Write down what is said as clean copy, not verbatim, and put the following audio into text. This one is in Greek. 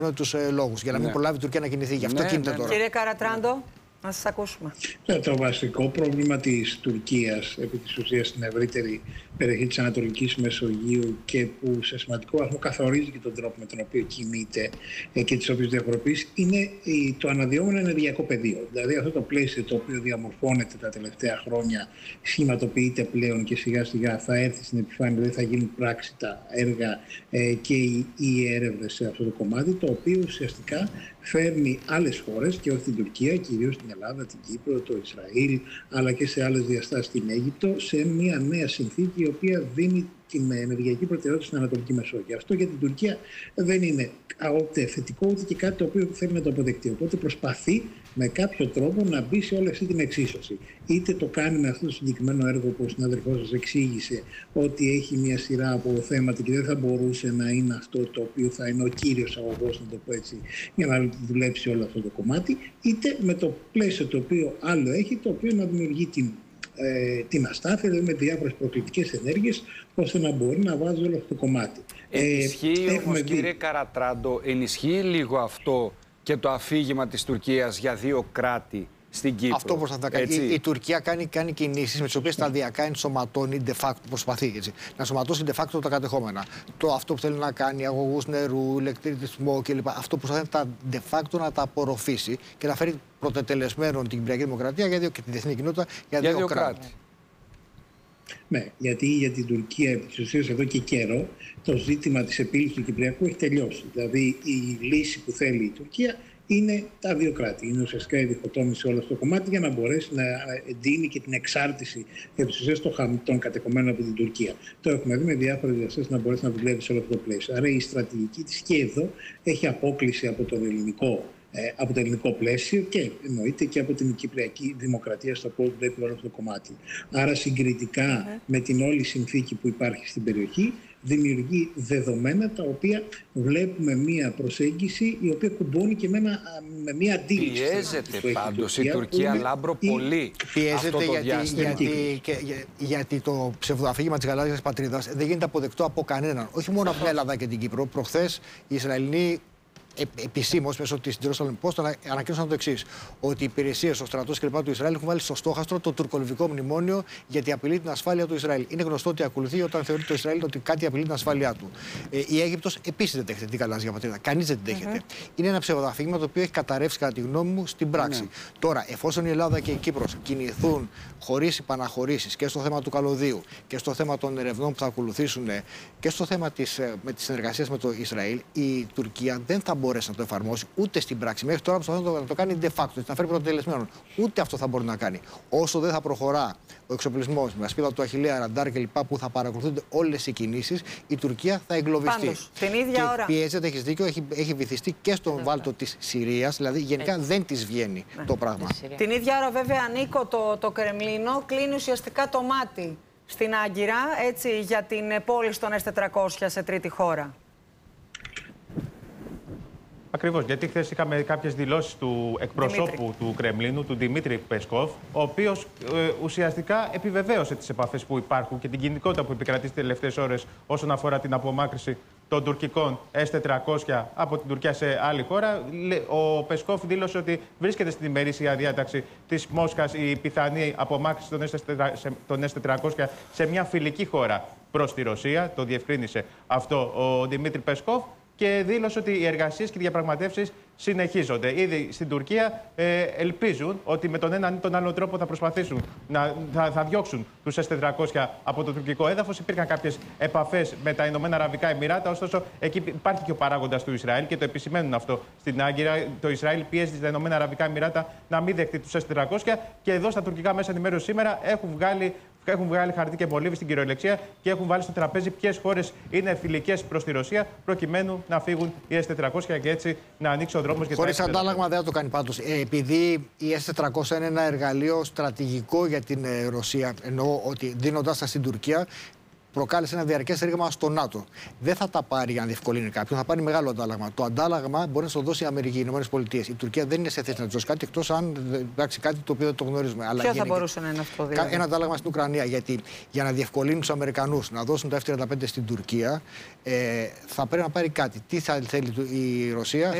τους λόγους, για να μην προλάβει η Τουρκία να κινηθεί. Γι' αυτό κινείται τώρα. Κύριε Καρατράντο, να σας ακούσουμε. Το βασικό πρόβλημα της Τουρκίας, επί της ουσίας στην ευρύτερη περιοχή της Ανατολικής Μεσογείου και που σε σημαντικό βαθμό καθορίζει και τον τρόπο με τον οποίο κινείται και τις όποιες διαφοροποιήσεις, είναι το αναδυόμενο ενεργειακό πεδίο. Δηλαδή αυτό το πλαίσιο το οποίο διαμορφώνεται τα τελευταία χρόνια, σχηματοποιείται πλέον και σιγά σιγά θα έρθει στην επιφάνεια, δηλαδή θα γίνουν πράξη τα έργα και οι έρευνες σε αυτό το κομμάτι, το οποίο ουσιαστικά φέρνει άλλες χώρες και όχι την Τουρκία, κυρίως την Ελλάδα, την Κύπρο, το Ισραήλ, αλλά και σε άλλες διαστάσεις την Αίγυπτο, σε μια νέα συνθήκη η οποία δίνει την ενεργειακή προτεραιότητα στην Ανατολική Μεσόγειο. Αυτό για την Τουρκία δεν είναι ούτε θετικό ούτε και κάτι το οποίο θέλει να το αποδεκτεί. Οπότε προσπαθεί με κάποιο τρόπο να μπει σε όλη αυτή την εξίσωση. Είτε το κάνει με αυτό το συγκεκριμένο έργο που ο συνάδελφός σας εξήγησε, ότι έχει μια σειρά από θέματα και δεν θα μπορούσε να είναι αυτό το οποίο θα είναι ο κύριος αγωγός, να το πω έτσι, για να δουλέψει όλο αυτό το κομμάτι, είτε με το πλαίσιο το οποίο άλλο έχει, το οποίο να δημιουργεί την αστάθεια, δηλαδή με διάφορες προκλητικές ενέργειες, ώστε να μπορεί να βάζει όλο αυτό το κομμάτι. Ενισχύει όμως, κύριε Καρατράντο, ενισχύει λίγο αυτό και το αφήγημα της Τουρκίας για δύο κράτη στην Κύπρο? Αυτό προσπαθεί να κάνει. Η Τουρκία κάνει κινήσεις με τις οποίες σταδιακά ενσωματώνει de facto, προσπαθεί έτσι, να ενσωματώσει de facto τα κατεχόμενα. Αυτό που θέλει να κάνει, αγωγούς νερού, ηλεκτρισμό κλπ. Αυτό που προσπαθεί de facto να τα απορροφήσει και να φέρει πρωτετελεσμένον την Κυπριακή Δημοκρατία και τη διεθνή κοινότητα για δύο κράτη. Ναι, γιατί για την Τουρκία επί της ουσίας εδώ και καιρό το ζήτημα της επίλυσης του Κυπριακού έχει τελειώσει. Δηλαδή η λύση που θέλει η Τουρκία είναι τα δύο κράτη. Είναι ουσιαστικά η διχοτόμηση όλο αυτό το κομμάτι για να μπορέσει να εντείνει και την εξάρτηση επί της ουσίας των κατεχομένων από την Τουρκία. Το έχουμε δει με διάφορες διαστάσεις να μπορέσει να δουλεύει σε όλο αυτό το πλαίσιο. Άρα η στρατηγική της και εδώ έχει απόκληση από το ελληνικό πλαίσιο και εννοείται και από την Κυπριακή Δημοκρατία στο πώς βλέπει όλο αυτό το κομμάτι. Άρα συγκριτικά με την όλη συνθήκη που υπάρχει στην περιοχή, δημιουργεί δεδομένα τα οποία βλέπουμε μία προσέγγιση η οποία κουμπώνει και με μία αντίληψη. Πιέζεται πάντως η Τουρκία, Λάμπρο, πολύ. Πιέζεται γιατί το ψευδοαφήγημα της γαλάζιας πατρίδας δεν γίνεται αποδεκτό από κανέναν. Όχι μόνο από την Ελλάδα και την Κύπρο. Προχθές οι Ισραηλινοί επισήμως μέσω της Jerusalem Post ανακοίνωσαν το εξής: ότι οι υπηρεσίες, ο στρατός κλπ. Του Ισραήλ έχουν βάλει στο στόχαστρο το τουρκολιβικό μνημόνιο γιατί απειλεί την ασφάλεια του Ισραήλ. Είναι γνωστό ότι ακολουθεί όταν θεωρεί το Ισραήλ ότι κάτι απειλεί την ασφάλειά του. Η Αίγυπτος επίσης δεν δέχεται την γαλάζια πατρίδα. Κανείς δεν την δέχεται. Είναι ένα ψευδοαφήγημα το οποίο έχει καταρρεύσει, κατά τη γνώμη μου, στην πράξη. Τώρα, εφόσον η Ελλάδα και η Κύπρος κινηθούν χωρίς υπαναχωρήσεις και στο θέμα του καλωδίου και στο θέμα των ερευνών που θα ακολουθήσουν και στο θέμα της συνεργασίας με το Ισραήλ, η Τουρκία δεν θα μπορέσει να το εφαρμόσει ούτε στην πράξη. Μέχρι τώρα προσπαθεί να το κάνει de facto, να φέρει πρωτοτελεσμένον. Ούτε αυτό θα μπορεί να κάνει. Όσο δεν θα προχωρά ο εξοπλισμός με ασπίδα του Αχιλλέα, ραντάρ κλπ. Που θα παρακολουθούνται όλες οι κινήσεις, η Τουρκία θα εγκλωβιστεί. Πάντως, την ίδια ώρα. Πιέζεται, έχεις δίκιο, έχει βυθιστεί και στον βάλτο της Συρίας, δηλαδή γενικά δεν της βγαίνει το πράγμα. Την ίδια ώρα, βέβαια, Νίκο, το Κρεμλίνο κλείνει ουσιαστικά το μάτι στην Άγκυρα, έτσι, για την πώληση των S-400 σε τρίτη χώρα. Ακριβώς, γιατί χθες είχαμε κάποιες δηλώσεις του εκπροσώπου του Κρεμλίνου, του Δημήτρη Πεσκόφ, ο οποίος ουσιαστικά επιβεβαίωσε τις επαφές που υπάρχουν και την κινητικότητα που επικρατεί τις τελευταίες ώρες όσον αφορά την απομάκρυνση των τουρκικών S-400 από την Τουρκία σε άλλη χώρα. Ο Πεσκόφ δήλωσε ότι βρίσκεται στην ημερήσια διάταξη της Μόσχας η πιθανή απομάκρυνση των S-400 σε μια φιλική χώρα προς τη Ρωσία. Το διευκρίνησε αυτό ο Δημήτρη Πεσκόφ. Και δήλωσε ότι οι εργασίες και οι διαπραγματεύσεις συνεχίζονται. Ήδη στην Τουρκία ελπίζουν ότι με τον έναν ή τον άλλο τρόπο θα προσπαθήσουν θα διώξουν τους S-400 από το τουρκικό έδαφος. Υπήρχαν κάποιες επαφές με τα Ηνωμένα Αραβικά Εμιράτα, ωστόσο εκεί υπάρχει και ο παράγοντας του Ισραήλ και το επισημαίνουν αυτό στην Άγκυρα. Το Ισραήλ πιέζει τα Ηνωμένα Αραβικά Εμιράτα να μην δεχτεί τους S-400 και εδώ στα τουρκικά μέσα ενημέρωση σήμερα έχουν βγάλει χαρτί και μολύβι στην κυριολεξία και έχουν βάλει στο τραπέζι ποιες χώρες είναι φιλικές προς τη Ρωσία, προκειμένου να φύγουν οι S-400 και έτσι να ανοίξει ο δρόμος για τα S-400. Χωρίς αντάλλαγμα δεν θα το κάνει πάντως. Επειδή η S-400 είναι ένα εργαλείο στρατηγικό για την Ρωσία, εννοώ ότι δίνοντάς τα στην Τουρκία, προκάλεσε ένα διαρκές ρήγμα στο ΝΑΤΟ. Δεν θα τα πάρει για να διευκολύνει κάποιον, θα πάρει μεγάλο αντάλλαγμα. Το αντάλλαγμα μπορεί να το δώσει η Αμερική, οι ΗΠΑ. Η Τουρκία δεν είναι σε θέση να του δώσει κάτι, εκτός αν υπάρξει κάτι το οποίο δεν το γνωρίζουμε. Ποιο θα μπορούσε να είναι αυτό, δηλαδή? Ένα αντάλλαγμα στην Ουκρανία. Γιατί για να διευκολύνει του Αμερικανούς να δώσουν τα F-35 στην Τουρκία, θα πρέπει να πάρει κάτι. Τι θα θέλει η Ρωσία?